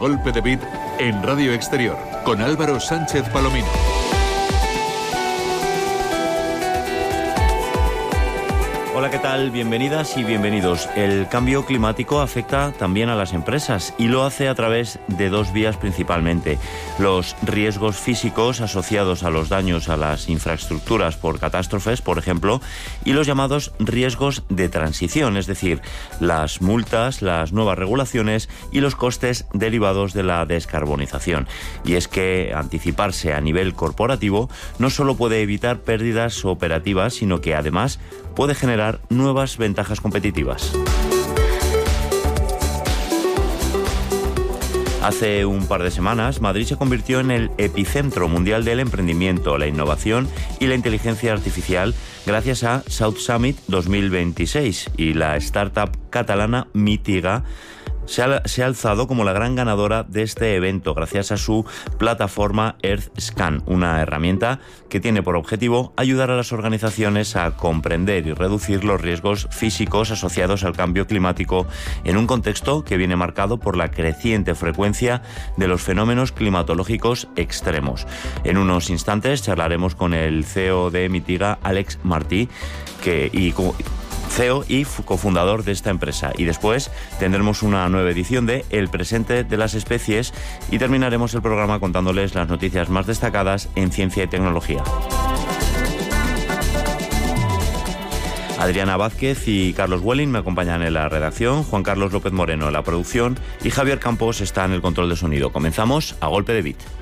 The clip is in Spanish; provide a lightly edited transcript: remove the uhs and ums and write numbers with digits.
Golpe de Beat en Radio Exterior con Álvaro Sánchez Palomino. Hola, ¿qué tal? Bienvenidas y bienvenidos. El cambio climático afecta también a las empresas y lo hace a través de dos vías principalmente. Los riesgos físicos asociados a los daños a las infraestructuras por catástrofes, por ejemplo, y los llamados riesgos de transición, es decir, las multas, las nuevas regulaciones y los costes derivados de la descarbonización. Y es que anticiparse a nivel corporativo no solo puede evitar pérdidas operativas, sino que además puede generar nuevas ventajas competitivas. Hace un par de semanas, Madrid se convirtió en el epicentro mundial del emprendimiento, la innovación y la inteligencia artificial gracias a South Summit 2026 y la startup catalana Mitiga se ha alzado como la gran ganadora de este evento gracias a su plataforma EarthScan, una herramienta que tiene por objetivo ayudar a las organizaciones a comprender y reducir los riesgos físicos asociados al cambio climático en un contexto que viene marcado por la creciente frecuencia de los fenómenos climatológicos extremos. En unos instantes charlaremos con el CEO de Mitiga, Àlex Martí, CEO y cofundador de esta empresa. Y después tendremos una nueva edición de El presente de las especies y terminaremos el programa contándoles las noticias más destacadas en ciencia y tecnología. Adriana Vázquez y Carlos Welling me acompañan en la redacción, Juan Carlos López Moreno en la producción y Javier Campos está en el control de sonido. Comenzamos a golpe de beat.